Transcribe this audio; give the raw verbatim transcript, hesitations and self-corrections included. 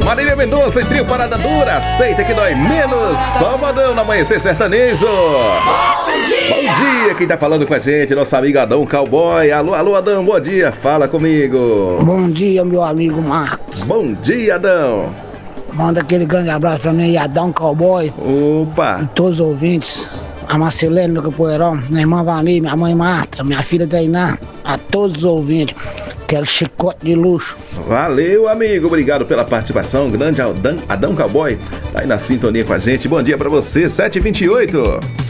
Marília Mendonça e trio Parada Dura, aceita que dói menos. Só modão no Amanhecer Sertanejo. Bom dia. Bom dia, quem tá falando com a gente, nosso amigo Adão Cowboy. Alô, alô, Adão, bom dia, fala comigo. Bom dia, meu amigo Marcos. Bom dia, Adão. Manda aquele grande abraço pra mim, Adão Cowboy. Opa. E todos os ouvintes. A Marcelene do Capoeirão, minha irmã Vani, minha mãe Marta, minha filha Tainá. A todos os ouvintes. Quero chicote de luxo. Valeu, amigo. Obrigado pela participação. Grande Adão, Adão Cowboy tá aí na sintonia com a gente. Bom dia pra você, sete e vinte e oito.